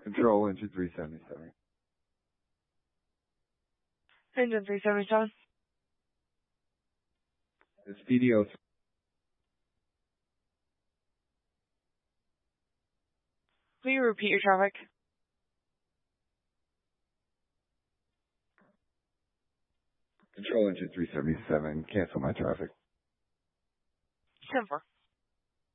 Control engine 377. Engine 377. It's PDO. Will you repeat your traffic? Control engine 377. Cancel my traffic. 10-4.